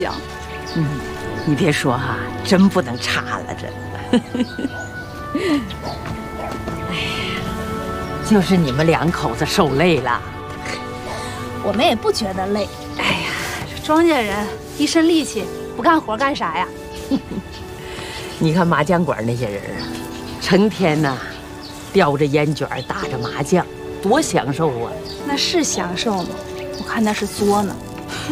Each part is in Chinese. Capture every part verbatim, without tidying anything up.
香。 嗯，你别说哈、啊，真不能差了这。哎呀，就是你们两口子受累了。 我们也不觉得累。哎呀，这庄稼人一身力气，不干活干啥呀？ 你看麻将馆那些人啊，成天呐、啊，叼着烟卷，打着麻将，多享受啊！ 那是享受吗？我看那是作呢。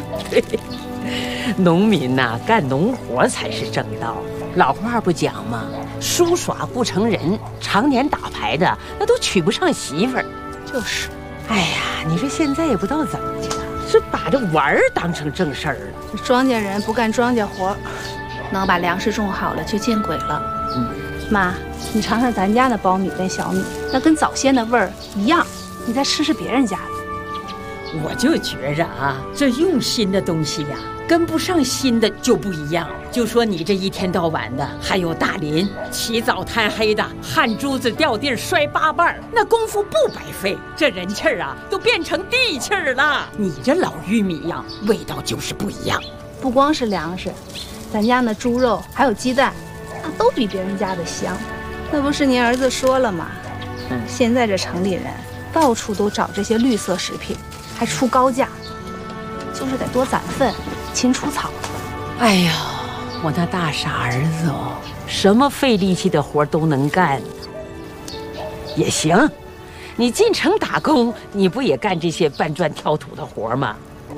农民呐、啊，干农活才是正道。老话不讲吗？书耍不成人，常年打牌的那都娶不上媳妇儿。 就是。 哎呀，你说现在也不知道怎么的了，是把这玩儿当成正事儿了。 这庄稼人不干庄稼活，能把粮食种好了就见鬼了。嗯，妈，你尝尝咱家的苞米跟小米，那跟早先的味儿一样。你再吃吃别人家的。 我就觉着啊，这用心的东西呀、啊，跟不上心的就不一样。就说你这一天到晚的，还有大林起早贪黑的，汗珠子掉地摔八瓣，那功夫不白费。这人气儿啊，都变成地气儿了。你这老玉米呀、啊，味道就是不一样。 不光是粮食，咱家那猪肉还有鸡蛋，那都比别人家的香。那不是您儿子说了吗？嗯，现在这城里人到处都找这些绿色食品，还出高价，就是得多攒粪，勤除草。 哎呀，我那大傻儿子哦，什么费力气的活都能干。也行，你进城打工，你不也干这些搬砖挑土的活吗？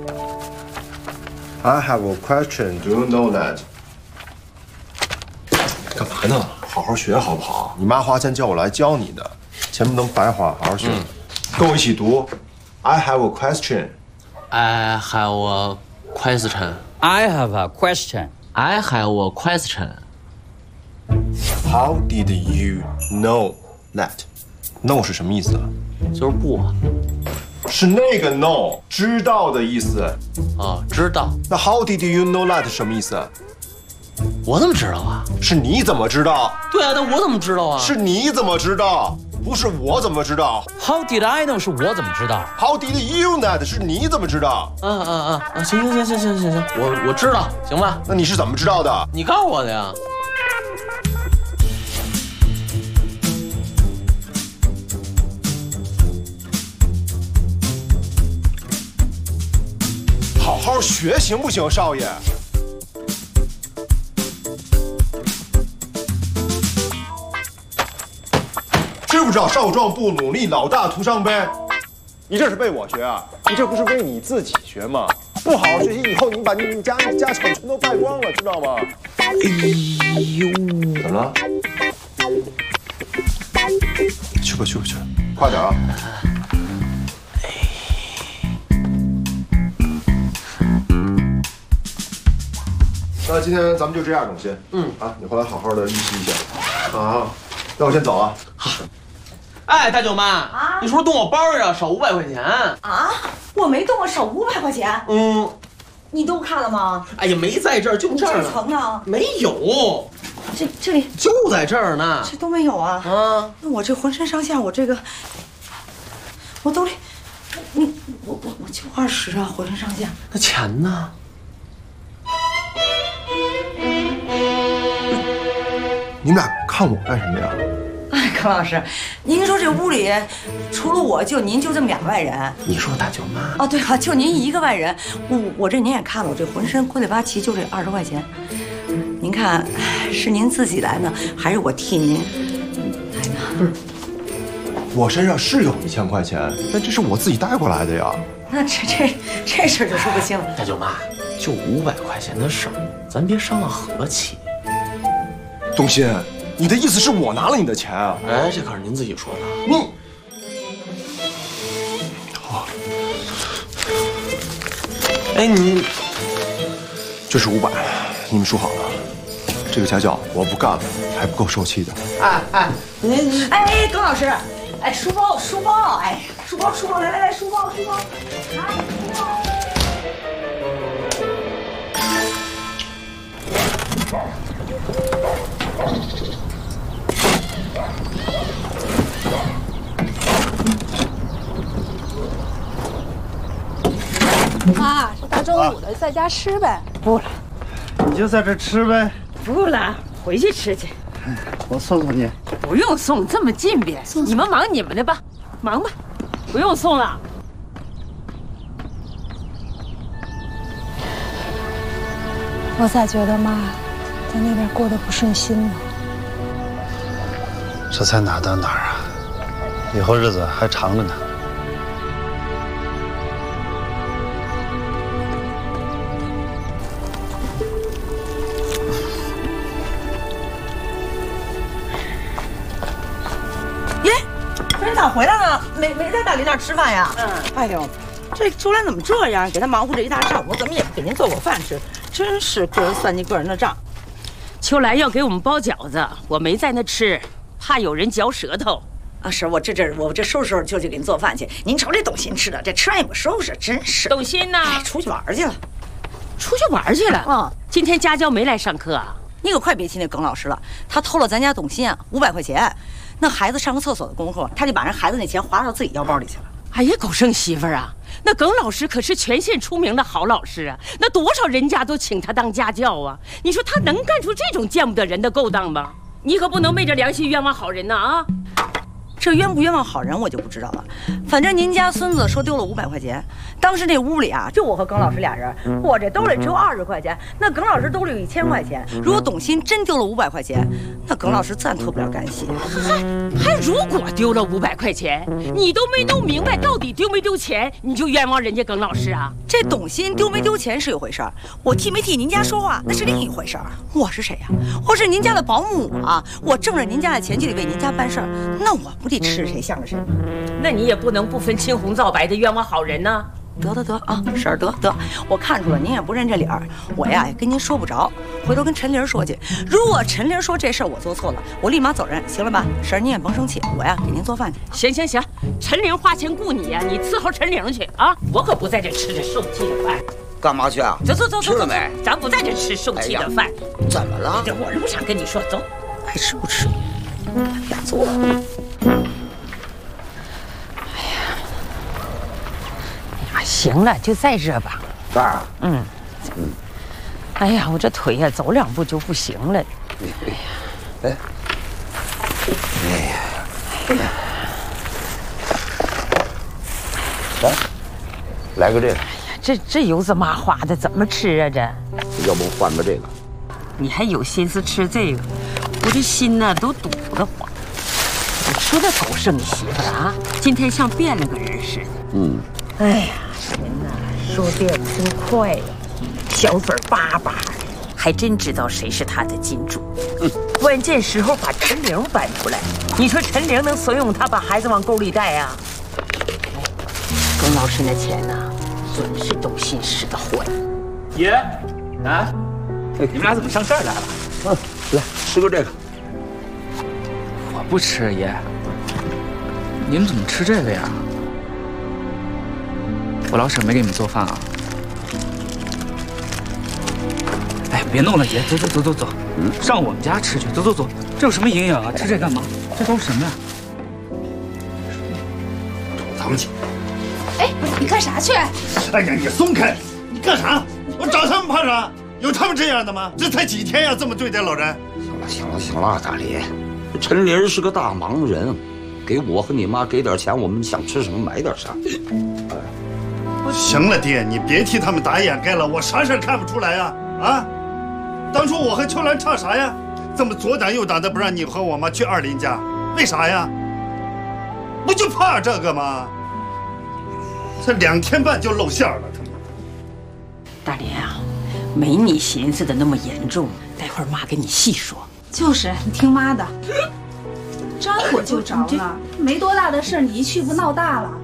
I have a question. Do you know that? 干嘛呢？好好学好不好？ 你妈花钱叫我来教你的，钱不能白花，好好学。嗯、跟我一起读。I have a question. I have a question. I have a question. I have a question. How did you know that? No 是什么意思？ 就是不啊。 是那个 know 知道的意思。 哦，知道。 那 How did you know that 什么意思？ 我怎么知道啊？ 是你怎么知道？ 对啊，那我怎么知道啊？ 是你怎么知道？不是我怎么知道 ？How did I know 是我怎么知道 ？How did you know that 是你怎么知道？ 嗯嗯嗯啊，行行行行行行行，我我知道，行吧？ 那你是怎么知道的？ 你告诉我的呀。 好好学行不行，少爷？知不知道少壮不努力，老大徒伤悲？你这是为我学啊？你这不是为你自己学吗？不好好学习，以后你把你你家家产全都败光了，知道吗？ 哎呦， 怎么了？去吧去吧去吧，快点啊！ 那今天咱们就这样，董鑫。嗯啊，你回来好好的预习一下。啊，那我先走啊。 好。哎，大舅妈啊，你是不是动我包呀？少五百块钱啊？我没动，我少五百块钱。 嗯， 你都看了吗？ 哎呀，没在这儿，就这儿呢。 这层呢？ 没有。 这这里就在这儿呢。 这都没有啊。啊，那我这浑身上下，我这个，我兜里，你我我我就二十啊，浑身上下。 那钱呢？ 你们俩看我干什么呀？ 哎，康老师，您说这屋里除了我，就您就这么两外人。 你说大舅妈？ 哦，对了，就您一个外人。我我这您也看了，我这浑身亏里八齐，就这二十块钱。您看，是您自己来呢，还是我替您来呢？ 不是，我身上是有一千块钱，但这是我自己带过来的呀。 那这这这事儿就说不清了。 大舅妈，就五百块钱的事儿，咱别伤了和气。 董鑫，你的意思是我拿了你的钱啊？ 哎，这可是您自己说的。 你，好， 哎，你， 这是五百，你们数好了。这个家教我不干了，还不够受气的。 哎哎，您，哎，董老师，哎，书包书包，哎，书包书包，来来来，书包书包，拿书包。 妈，这大中午的在家吃呗。 不了， 你就在这吃呗。 不了，回去吃去。 我送送你。 不用送，这么近边，你们忙你们的吧，忙吧，不用送了。 我咋觉得妈在那边过得不顺心呢？ 这才哪到哪儿啊？以后日子还长着呢。 耶，这你咋回来了？没没在大林那儿吃饭呀？嗯。哎呦，这秋兰怎么这样？给他忙活这一大上午，怎么也不给您做口饭吃？真是个人算计个人的账。 秋兰要给我们包饺子，我没在那吃，怕有人嚼舌头。 啊，是我这这我这收拾收拾就去给您做饭去。您瞅这董鑫吃的，这吃完也不收拾，真是。 董鑫呢？ 哎，出去玩去了。 出去玩去了。嗯，今天家教没来上课啊？ 你可快别提那耿老师了，他偷了咱家董鑫啊五百块钱，那孩子上个厕所的功夫，他就把人孩子那钱划到自己腰包里去了。 哎呀，狗剩媳妇儿啊！那耿老师可是全县出名的好老师啊，那多少人家都请他当家教啊！你说他能干出这种见不得人的勾当吗？你可不能昧着良心冤枉好人呐啊！ 这冤不冤枉好人我就不知道了，反正您家孙子说丢了五百块钱，当时那屋里啊，就我和耿老师俩人，我这兜里只有二十块钱，那耿老师兜里有一千块钱。如果董鑫真丢了五百块钱，那耿老师自然脱不了干系。 还如果丢了五百块钱，你都没弄明白到底丢没丢钱，你就冤枉人家耿老师啊？ 这董鑫丢没丢钱是一回事儿，我替没替您家说话那是另一回事儿。我是谁呀？我是您家的保姆啊，我挣着您家的钱就得为您家办事儿，那我不得吃谁向着谁？ 那你也不能不分青红皂白的冤枉好人呢。 得得得啊，婶儿得得，我看出了您也不认这理儿，我呀也跟您说不着，回头跟陈玲说去。如果陈玲说这事儿我做错了，我立马走人，行了吧？婶儿您也甭生气，我呀给您做饭去。 行行行，陈玲花钱雇你呀，你伺候陈玲去啊！我可不在这吃这受气的饭。 干嘛去啊？ 走走走， 吃了没？ 咱不在这吃受气的饭。 哎、怎么了？ 这我路上跟你说，走。 爱吃不吃，别做。 行了，就在这吧。 这儿啊？ 嗯嗯。哎呀，我这腿呀，走两步就不行了。 哎呀，哎，哎呀，来，来个这个。哎呀， 这这油子麻花的，怎么吃啊？这要不换个这个？ 你还有心思吃这个？我这心呐都堵得慌。你说这狗剩媳妇啊，今天像变了个人似的。嗯。哎呀。人呐，说的也真快呀，小嘴巴巴的，还真知道谁是他的金主。嗯，关键时候把陈玲搬出来，你说陈玲能怂恿他把孩子往沟里带啊？耿老师那钱呐，准是董鑫使的坏。 爷，啊，你们俩怎么上这儿来了？ 嗯，来吃个这个。 我不吃，爷。你们怎么吃这个呀？我老婶没给你们做饭啊？哎，别弄了，爷，走走走走走，嗯，上我们家吃去，走走走。这有什么营养啊？吃这干嘛？这都是什么呀？ 咱们去。 哎，你干啥去？ 哎呀，你松开！你干啥？我找他们怕啥？有他们这样的吗？这才几天呀，这么对待老人？ 行了行了行了，大李，陈林是个大忙人，给我和你妈给点钱，我们想吃什么买点啥。 行了，爹，你别替他们打掩盖了，我啥事看不出来呀？啊，当初我和秋兰差啥呀？这么左挡右挡的不让你和我妈去二林家，为啥呀？不就怕这个吗？这两天半就露馅了，他们。 大林啊，没你寻思的那么严重，待会儿妈给你细说。 就是，你听妈的，着火就着了，没多大的事，你一去不闹大了。